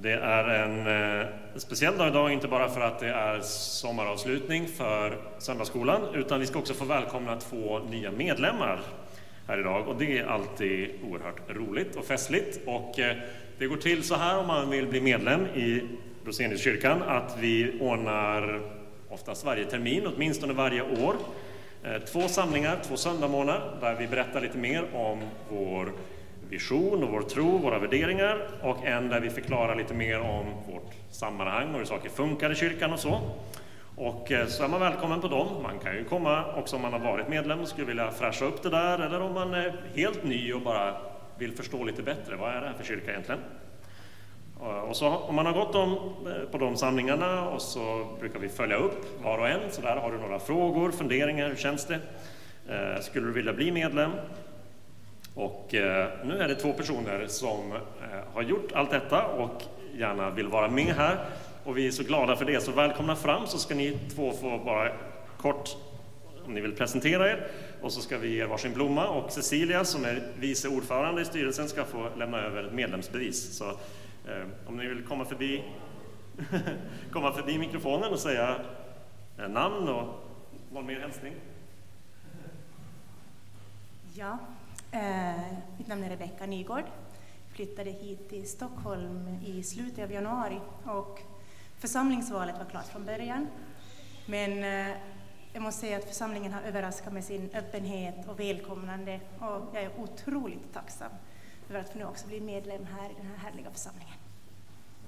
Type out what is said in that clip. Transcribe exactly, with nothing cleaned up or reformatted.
Det är en eh, speciell dag idag, inte bara för att det är sommaravslutning för söndagsskolan, utan vi ska också få välkomna två nya medlemmar här idag. Och det är alltid oerhört roligt och festligt. Och eh, det går till så här om man vill bli medlem i Roseniuskyrkan, att vi ordnar oftast varje termin, åtminstone varje år, eh, två samlingar, två söndagmorgnar, där vi berättar lite mer om vår vision och vår tro, våra värderingar, och en där vi förklarar lite mer om vårt sammanhang och hur saker funkar i kyrkan och så. Och så är man välkommen på dem. Man kan ju komma också om man har varit medlem och skulle vilja fräscha upp det där, eller om man är helt ny och bara vill förstå lite bättre, vad är det här för kyrka egentligen? Och så om man har gått dem, på de samlingarna, och så brukar vi följa upp var och en. Så där har du några frågor, funderingar, hur känns det? Skulle du vilja bli medlem? Och eh, nu är det två personer som eh, har gjort allt detta och gärna vill vara med här. Och vi är så glada för det, så välkomna fram, så ska ni två få bara kort, om ni vill presentera er. Och så ska vi ge er varsin blomma, och Cecilia som är vice ordförande i styrelsen ska få lämna över ett medlemsbevis. Så eh, om ni vill komma förbi, komma förbi mikrofonen och säga eh, namn och någon mer hälsning. Ja. Eh, mitt namn är Rebecka Nygård. Flyttade hit till Stockholm i slutet av januari, och församlingsvalet var klart från början. Men eh, jag måste säga att församlingen har överraskat med sin öppenhet och välkomnande, och jag är otroligt tacksam för att få nu också bli medlem här i den här härliga församlingen.